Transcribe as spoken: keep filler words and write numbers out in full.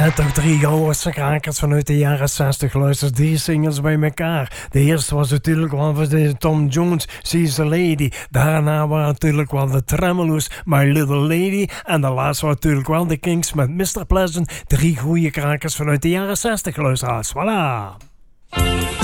zijn toch drie gouden krakers vanuit de jaren zestig. Luister, die singles bij elkaar. De eerste was natuurlijk wel van de Tom Jones, She's a Lady. Daarna waren natuurlijk wel de Tremeloos, My Little Lady. En de laatste was natuurlijk wel de Kings met mister Pleasant. Drie goede krakers vanuit de jaren zestig, luisteraars. Voilà.